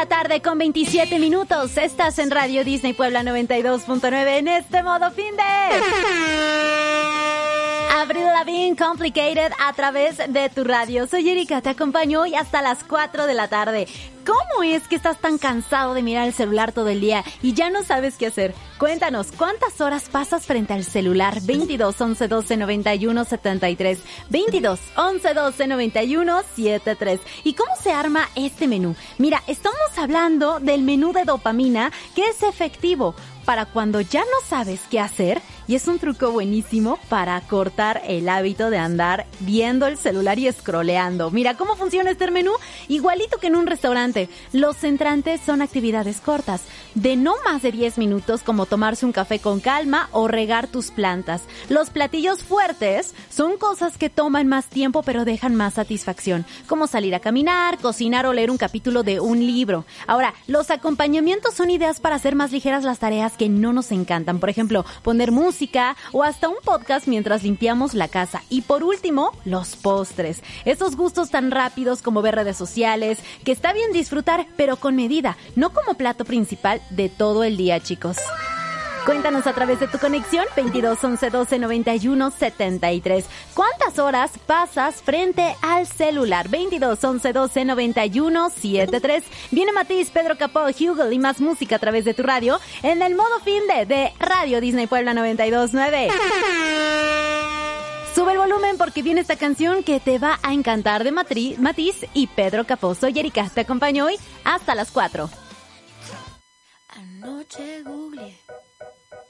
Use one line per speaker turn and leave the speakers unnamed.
la tarde con 27 minutos. Estás en Radio Disney Puebla 92.9 en este modo fin de... Avril Lavigne, Complicated, a través de tu radio. Soy Erika, te acompaño hoy hasta las 4 de la tarde. ¿Cómo es que estás tan cansado de mirar el celular todo el día y ya no sabes qué hacer? Cuéntanos, ¿cuántas horas pasas frente al celular? 22 11 12 91 73, 22 11 12 91 73. ¿Y cómo se arma este menú? Mira, estamos hablando del menú de dopamina, que es efectivo para cuando ya no sabes qué hacer, y es un truco buenísimo para cortar el hábito de andar viendo el celular y scrolleando. Mira, ¿cómo funciona este menú? Igualito que en un restaurante. Los entrantes son actividades cortas, de no más de 10 minutos, como tomarse un café con calma o regar tus plantas. Los platillos fuertes son cosas que toman más tiempo pero dejan más satisfacción, como salir a caminar, cocinar o leer un capítulo de un libro. Ahora, los acompañamientos son ideas para hacer más ligeras las tareas que no nos encantan. Por ejemplo, poner música o hasta un podcast mientras limpiamos la casa. Y por último, los postres. Esos gustos tan rápidos como ver redes sociales, que está bien disfrutar, pero con medida, no como plato principal de todo el día, chicos. Cuéntanos a través de tu conexión 22 11 12 91 73. ¿Cuántas horas pasas frente al celular? 22 11 12 91 73. Viene Matiz, Pedro Capó, Hugo y más música a través de tu radio en el modo fin de Radio Disney Puebla 92.9. Sube el volumen porque viene esta canción que te va a encantar de Matiz y Pedro Capó. Soy Erika, te acompaño hoy hasta las 4.
Anoche